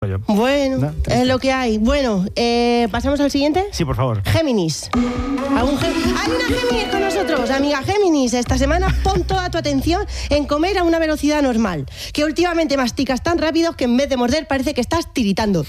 Bueno, no, es lo que hay. Bueno, ¿pasamos al siguiente? Sí, por favor. Géminis. Hay una Géminis con nosotros, amiga Géminis. Esta semana pon toda tu atención en comer a una velocidad normal. Que últimamente masticas tan rápido que en vez de morder parece que estás tiritando.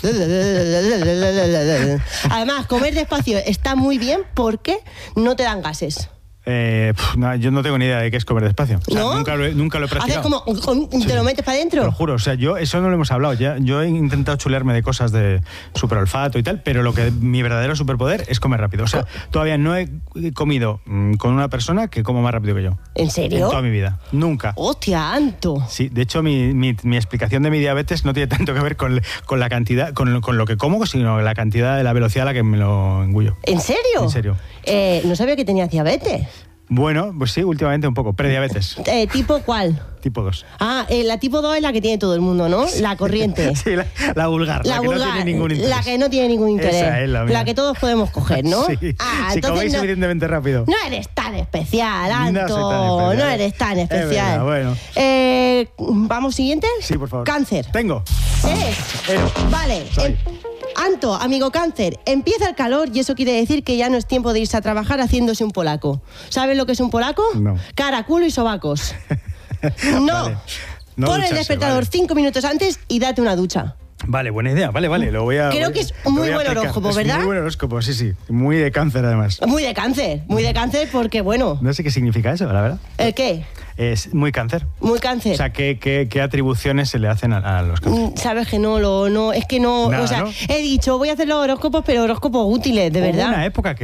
Además, comer despacio está muy bien porque no te dan gases. No, yo no tengo ni idea de qué es comer despacio. O sea, ¿no? Nunca lo he practicado. ¿Haces como te lo metes para adentro? Te lo juro, o sea, eso no lo hemos hablado ya. Yo he intentado chulearme de cosas de superolfato y tal, pero mi verdadero superpoder es comer rápido. O sea, todavía no he comido con una persona que coma más rápido que yo. ¿En serio? En toda mi vida. Nunca. ¡Hostia, Anto! Sí, de hecho, mi explicación de mi diabetes no tiene tanto que ver con la cantidad, con lo que como, sino la cantidad de la velocidad a la que me lo engullo. ¿En serio? En serio. No sabía que tenías diabetes. Bueno, pues sí, últimamente un poco. Prediabetes. ¿Tipo cuál? Tipo 2. La tipo 2 es la que tiene todo el mundo, ¿no? La corriente. Sí, la vulgar. La que no tiene ningún interés. La que no tiene ningún interés. Esa es la mía. La que todos podemos coger, ¿no? Sí. Si coméis suficientemente rápido. No eres tan especial, Anto. No soy tan especial. No eres tan especial. Es verdad, bueno. ¿Vamos siguiente? Sí, por favor. Cáncer. Tengo. Vale. Anto, amigo Cáncer, empieza el calor y eso quiere decir que ya no es tiempo de irse a trabajar haciéndose un polaco. ¿Sabes lo que es un polaco? No. Cara, culo y sobacos. No. Vale. No pon ducharse, el despertador 5 minutos antes y date una ducha. Vale, buena idea. Vale. Lo voy a. Creo que es muy buen horóscopo, ¿verdad? Muy buen horóscopo, sí. Muy de Cáncer, además. Muy de Cáncer porque, bueno. No sé qué significa eso, la verdad. ¿El qué? Es muy Cáncer. Muy Cáncer. O sea, ¿qué atribuciones se le hacen a los cánceres? Sabes que es que no. Nada, o sea, ¿no? He dicho, voy a hacer los horóscopos, pero horóscopos útiles, de verdad. Hubo una época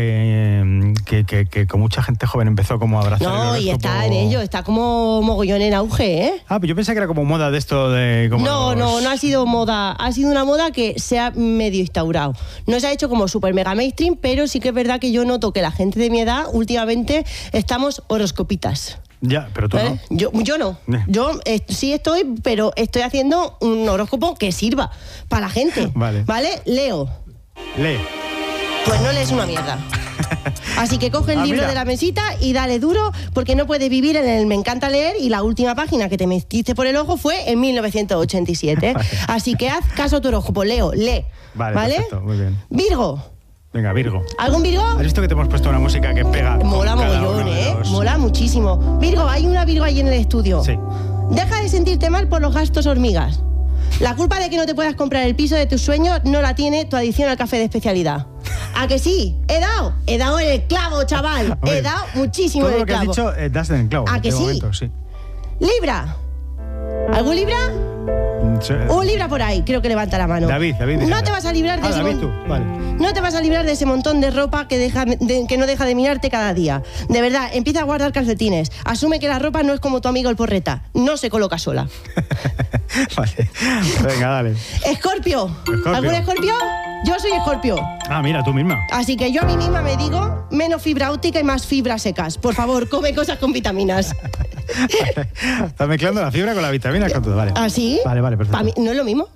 que con mucha gente joven empezó como a abrazar el horóscopo. Y está en ello, está como mogollón en auge, ¿eh? Pero yo pensé que era como moda de esto de... No ha sido moda. Ha sido una moda que se ha medio instaurado. No se ha hecho como super mega mainstream, pero sí que es verdad que yo noto que la gente de mi edad últimamente estamos horoscopitas. Ya, pero tú no. Yo no. Yo sí estoy, pero estoy haciendo un horóscopo que sirva para la gente. Vale. Leo. Lee. Pues no lees una mierda. Así que coge el libro de la mesita y dale duro, porque no puedes vivir en el me encanta leer y la última página que te metiste por el ojo fue en 1987. Vale. Así que haz caso a tu horóscopo, Leo, lee. Vale, perfecto, muy bien. Virgo. Venga, Virgo. ¿Algún Virgo? ¿Has visto que te hemos puesto una música que pega? Mola mogollón, Mola muchísimo. Virgo, hay una Virgo ahí en el estudio. Sí. Deja de sentirte mal por los gastos hormigas. La culpa de que no te puedas comprar el piso de tus sueños no la tiene tu adicción al café de especialidad. ¿A que sí? He dado en el clavo, chaval. He dado muchísimo en el clavo. Todo lo que has dicho, das en el clavo. ¿A que sí? Momento, sí? Libra. ¿Algún Libra? Sí. Un Libra por ahí, creo que levanta la mano. David. No te vas a librar de David, tú. Vale. No te vas a librar de ese montón de ropa que no deja de mirarte cada día. De verdad, empieza a guardar calcetines. Asume que la ropa no es como tu amigo el porreta. No se coloca sola. Vale. Venga, dale. Escorpio. ¿Algún Escorpio? Yo soy Escorpio. Mira, tú misma. Así que yo a mí misma me digo menos fibra óptica y más fibras secas. Por favor, come cosas con vitaminas. Vale. Estás mezclando la fibra con la vitamina con todo, vale. ¿Ah, sí? Vale, perfecto. ¿Para mí no es lo mismo?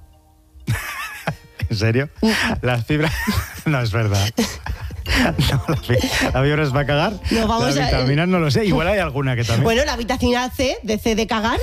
¿En serio? Las fibras... No, es verdad. No, la fibra es para cagar. No, vamos las vitaminas no lo sé. Igual hay alguna que también... Bueno, la vitamina C, de C de cagar...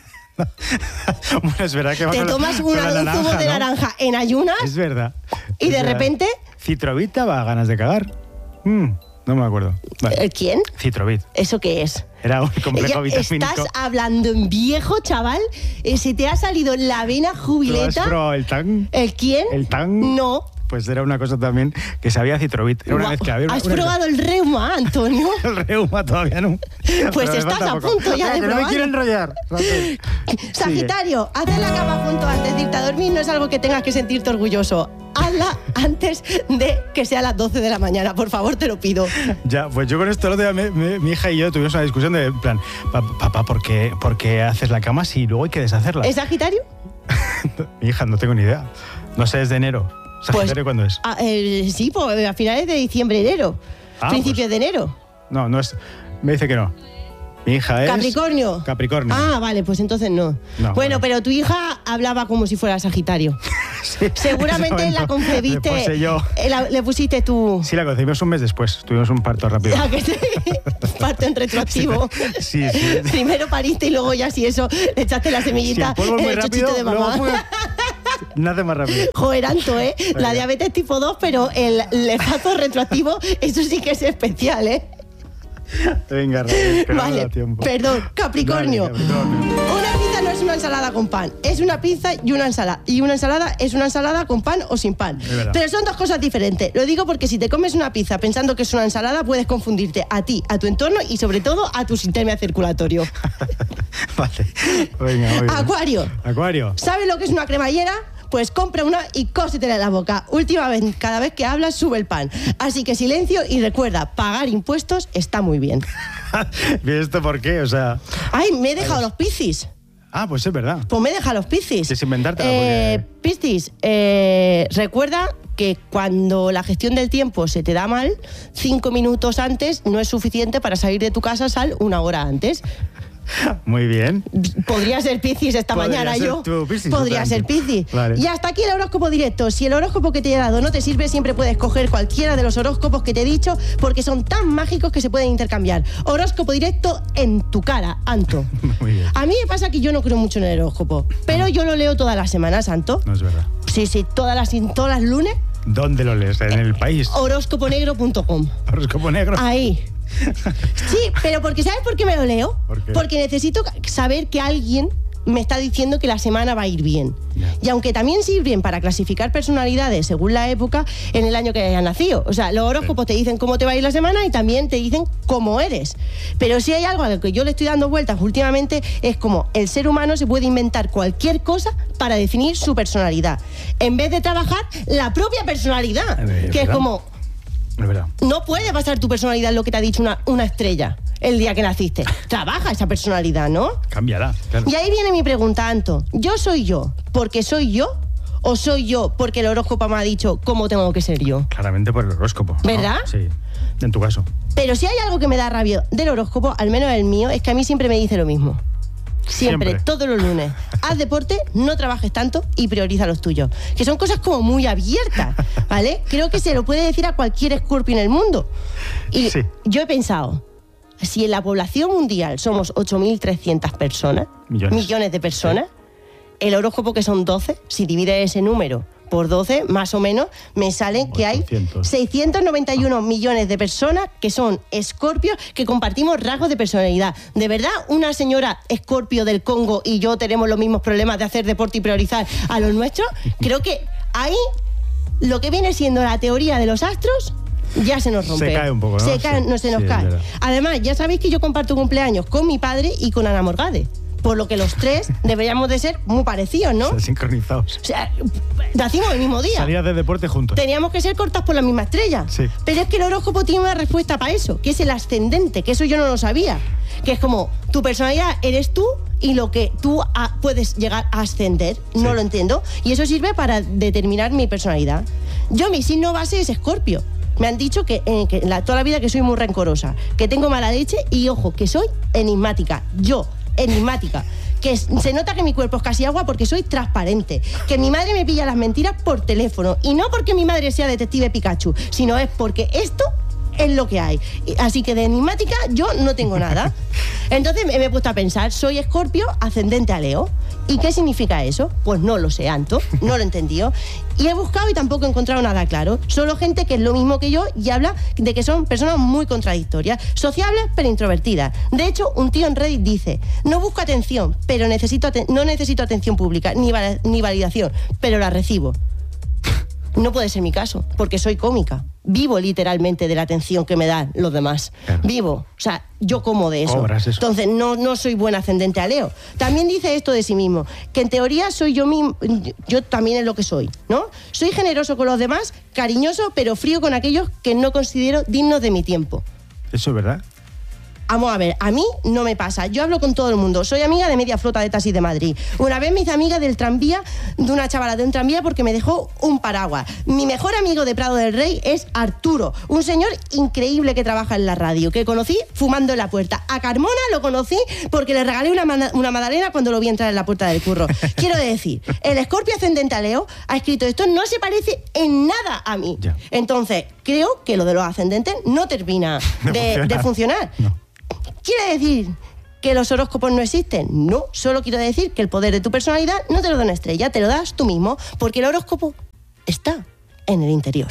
Bueno, es verdad que va te tomas un zumo de naranja en ayunas. Es verdad. Y de repente... Citrovit va a ganas de cagar. No me acuerdo. Vale. ¿Quién? Citrovit. ¿Eso qué es? Era un complejo vitamínico. Estás hablando en viejo, chaval. Se te ha salido la vena jubileta. ¿Tú has probado el Tang? ¿El quién? ¿El Tang? No. Pues era una cosa también que sabía Citrovit. Era una mezcla. ¿Has probado el reuma, Antonio? El reuma todavía no. Pues estás a punto ya de probar. No me quiero enrollar. Sagitario, hacer la cama junto antes de irte a dormir no es algo que tengas que sentirte orgulloso. Hazla antes de que sea las 12 de la mañana, por favor, te lo pido. Ya, pues yo con esto el otro día mi hija y yo tuvimos una discusión de en plan, papá, ¿por qué haces la cama si luego hay que deshacerla? ¿Es Sagitario? Mi hija, no tengo ni idea. No sé, es de enero. ¿Sagitario cuándo es? Sí, pues a finales de diciembre, enero. Principios de enero. No es... Me dice que no. Mi hija es... Capricornio. Vale, pues entonces no. Bueno, pero tu hija hablaba como si fuera Sagitario. Sí, seguramente la concebiste. Le pusiste tú. Sí, la concebimos un mes después. Tuvimos un parto rápido. Parto en retroactivo. Sí. Primero pariste y luego ya si eso le echaste la semillita en el chochito de mamá. Nace más rápido. Joder, Anto, ¿eh? La diabetes tipo 2, pero el embarazo retroactivo, eso sí que es especial, ¿eh? Venga, Raquel, que no me Vale, da tiempo. perdón, Capricornio. Dale, Capricornio. Una pizza no es una ensalada con pan, es una pizza y una ensalada. Y una ensalada es una ensalada con pan o sin pan. Pero son dos cosas diferentes. Lo digo porque si te comes una pizza pensando que es una ensalada, puedes confundirte a ti, a tu entorno y sobre todo a tu sistema circulatorio. Vale. Venga, muy bien. Acuario. Acuario. ¿Sabes lo que es una cremallera? Pues compra una y cósetela en la boca. Última vez, cada vez que hablas, sube el pan. Así que silencio y recuerda, pagar impuestos está muy bien. ¿Y esto por qué? O sea... Ay, me he dejado los Piscis. Ah, pues es verdad. Pues me he dejado los Piscis. Es inventártela porque... Piscis, recuerda que cuando la gestión del tiempo se te da mal, 5 minutos antes no es suficiente para salir de tu casa, sal 1 hora antes. Muy bien. Podría ser Piscis esta Podría mañana ser yo. tú, Piscis, Podría ser Piscis. Vale. Y hasta aquí el horóscopo directo. Si el horóscopo que te he dado no te sirve, siempre puedes coger cualquiera de los horóscopos que te he dicho porque son tan mágicos que se pueden intercambiar. Horóscopo directo en tu cara, Anto. Muy bien. A mí me pasa que yo no creo mucho en el horóscopo, pero yo lo leo todas las semanas, Anto. No es verdad. Sí, todas las lunes. ¿Dónde lo lees? ¿En el país? Horóscoponegro.com. Horóscopo negro. Ahí. Sí, pero ¿sabes por qué me lo leo? ¿Por qué? Porque necesito saber que alguien me está diciendo que la semana va a ir bien. Ya. Y aunque también sirven para clasificar personalidades según la época en el año que hayas nacido. O sea, los horóscopos te dicen cómo te va a ir la semana y también te dicen cómo eres. Pero si hay algo a lo que yo le estoy dando vueltas últimamente es como el ser humano se puede inventar cualquier cosa para definir su personalidad. En vez de trabajar la propia personalidad. Que es como... Es verdad. No puede basar tu personalidad en lo que te ha dicho una estrella el día que naciste. Trabaja esa personalidad, ¿no? Cámbiala, claro. Y ahí viene mi pregunta, Anto. ¿Yo soy yo porque soy yo? ¿O soy yo porque el horóscopo me ha dicho cómo tengo que ser yo? Claramente por el horóscopo, ¿no? ¿Verdad? Sí, en tu caso. Pero si hay algo que me da rabia del horóscopo, al menos el mío, es que a mí siempre me dice lo mismo. Siempre, todos los lunes. Haz deporte, no trabajes tanto y prioriza los tuyos. Que son cosas como muy abiertas, ¿vale? Creo que se lo puede decir a cualquier Scorpio en el mundo. Y sí. Yo he pensado, si en la población mundial somos 8.300 personas, millones de personas, el horóscopo que son 12, si divides ese número por 12, más o menos, me sale que hay 691 millones de personas que son escorpios, que compartimos rasgos de personalidad. ¿De verdad una señora escorpio del Congo y yo tenemos los mismos problemas de hacer deporte y priorizar a los nuestros? Creo que ahí lo que viene siendo la teoría de los astros ya se nos rompe. Se cae un poco, ¿no? Se nos cae. Además, ya sabéis que yo comparto cumpleaños con mi padre y con Ana Morgade. Por lo que los tres deberíamos de ser muy parecidos, ¿no? O sea, sincronizados. O sea, nacimos el mismo día. Salías de deporte juntos. Teníamos que ser cortas por la misma estrella. Sí. Pero es que el horóscopo tiene una respuesta para eso, que es el ascendente, que eso yo no lo sabía. Que es como, tu personalidad eres tú y lo que tú puedes llegar a ascender. No Sí. lo entiendo. Y eso sirve para determinar mi personalidad. Yo, mi signo base es Escorpio. Me han dicho que toda la vida que soy muy rencorosa, que tengo mala leche y, ojo, que soy enigmática. Yo, enigmática. Que se nota que mi cuerpo es casi agua porque soy transparente. Que mi madre me pilla las mentiras por teléfono. Y no porque mi madre sea detective Pikachu, sino es porque esto es lo que hay. Así que de enigmática yo no tengo nada. Entonces me he puesto a pensar, soy Escorpio ascendente a Leo. ¿Y qué significa eso? Pues no lo sé, Anto, no lo he entendido. Y he buscado y tampoco he encontrado nada claro. Solo gente que es lo mismo que yo y habla de que son personas muy contradictorias, sociables pero introvertidas. De hecho, un tío en Reddit dice, no busco atención, pero no necesito atención pública ni validación, pero la recibo. No puede ser mi caso, porque soy cómica. Vivo literalmente de la atención que me dan los demás. Claro. Vivo. O sea, yo como de eso. Cobras eso. Entonces, no soy buen ascendente a Leo. También dice esto de sí mismo, que en teoría soy yo mismo, yo también es lo que soy, ¿no? Soy generoso con los demás, cariñoso, pero frío con aquellos que no considero dignos de mi tiempo. Eso es verdad. Vamos a ver, a mí no me pasa. Yo hablo con todo el mundo. Soy amiga de media flota de taxis de Madrid. Una vez me hice amiga del tranvía, de una chavala de un tranvía porque me dejó un paraguas. Mi mejor amigo de Prado del Rey es Arturo, un señor increíble que trabaja en la radio, que conocí fumando en la puerta. A Carmona lo conocí porque le regalé una magdalena cuando lo vi entrar en la puerta del curro. Quiero decir, el Escorpio ascendente a Leo ha escrito esto, no se parece en nada a mí. Ya. Entonces, creo que lo de los ascendentes no termina de funcionar. No. Quiere decir ¿Que los horóscopos no existen? No, solo quiero decir que el poder de tu personalidad no te lo da una estrella, te lo das tú mismo, porque el horóscopo está en el interior.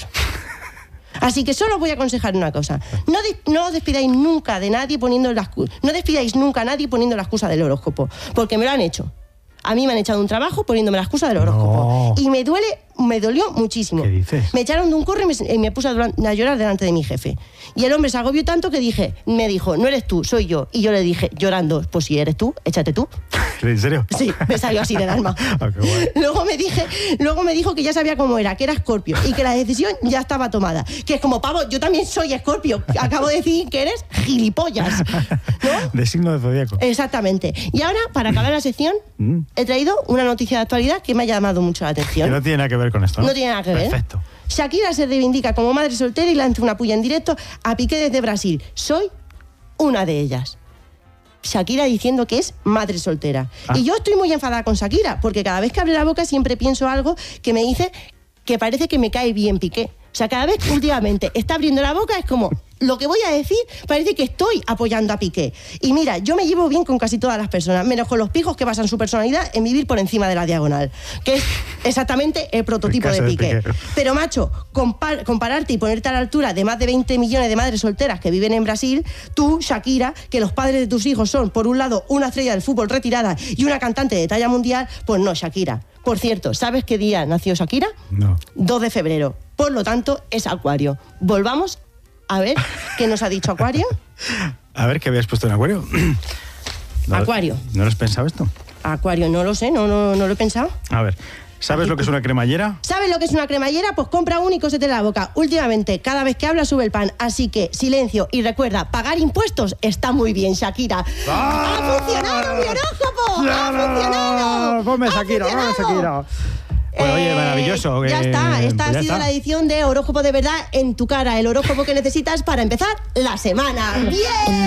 Así que solo os voy a aconsejar una cosa. No os despidáis nunca de nadie no despidáis nunca a nadie poniendo la excusa del horóscopo, porque me lo han hecho. A mí me han echado un trabajo poniéndome la excusa del horóscopo. No. Y me dolió muchísimo. ¿Qué dices? Me echaron de un curro y me puse a llorar delante de mi jefe. Y el hombre se agobió tanto que me dijo, no eres tú, soy yo. Y yo le dije, llorando, pues si eres tú, échate tú. ¿En serio? Sí, me salió así del alma. Qué guay. Luego me dijo que ya sabía cómo era, que era Escorpio y que la decisión ya estaba tomada. Que es como, pavo, yo también soy Escorpio. Acabo de decir que eres gilipollas, ¿no? De signo de zodíaco. Exactamente. Y ahora, para acabar la sección, he traído una noticia de actualidad que me ha llamado mucho la atención. Que no tiene nada que ver con esto, ¿no? No tiene nada que ver. Perfecto. Shakira se reivindica como madre soltera y lanza una puya en directo a Piqué desde Brasil. Soy una de ellas. Shakira diciendo que es madre soltera. Y yo estoy muy enfadada con Shakira, porque cada vez que abre la boca siempre pienso algo que me dice que parece que me cae bien Piqué. O sea, cada vez que últimamente está abriendo la boca es como, lo que voy a decir parece que estoy apoyando a Piqué. Y mira, yo me llevo bien con casi todas las personas, menos con los pijos que basan su personalidad en vivir por encima de la diagonal, que es exactamente el prototipo de Piqué. Pero macho, compararte y ponerte a la altura de más de 20 millones de madres solteras que viven en Brasil, tú, Shakira, que los padres de tus hijos son, por un lado, una estrella del fútbol retirada y una cantante de talla mundial, pues no, Shakira. Por cierto, ¿sabes qué día nació Shakira? No. 2 de febrero. Por lo tanto, es Acuario. Volvamos a ver qué nos ha dicho Acuario. A ver, ¿qué habías puesto en Acuario? Acuario. ¿No lo has pensado esto? Acuario, no lo sé, no lo he pensado. A ver, ¿sabes lo que es una cremallera? ¿Sabes lo que es una cremallera? Pues compra uno y cósete la boca. Últimamente, cada vez que habla sube el pan. Así que, silencio. Y recuerda, pagar impuestos está muy bien, Shakira. ¡Ah! ¡Ha funcionado mi horóscopo! ¡Claro! ¡Ha funcionado! ¡Ponme Shakira! ¡Ponme Shakira! Bueno, oye, maravilloso. Ya está, esta pues ha sido la edición de Horóscopo de Verdad en tu cara, el horóscopo que necesitas para empezar la semana. ¡Bien!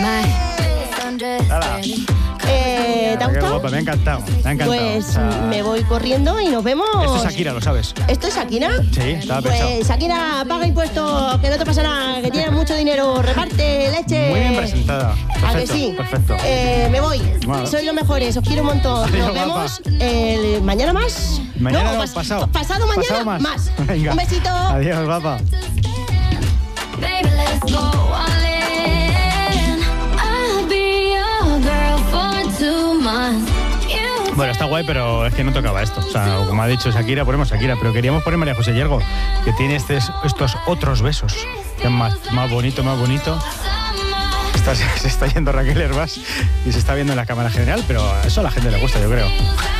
¿Te ha gustado? Me ha encantado, Pues me voy corriendo y nos vemos. Esto es Shakira, ¿lo sabes? ¿Esto es Shakira? Sí, estaba pensado. Pues Shakira, paga impuestos, que no te pasa nada, que tienes mucho dinero, reparte leche. Muy bien presentada. Perfecto, ¿A que sí? Perfecto. Me voy. Bueno. Sois los mejores, os quiero un montón. Adiós, nos vemos mañana más. Mañana no, pasado mañana más. Venga. Un besito. Adiós, guapa. Baby, let's go all in. I'll be your girl for 2 months. Bueno, está guay, pero es que no tocaba esto. O sea, como ha dicho Shakira, ponemos Shakira, pero queríamos poner María José Yergo, que tiene estos otros besos. Que es más bonito, más bonito. Se está yendo Raquel Herbás y se está viendo en la cámara general, pero a eso a la gente le gusta, yo creo.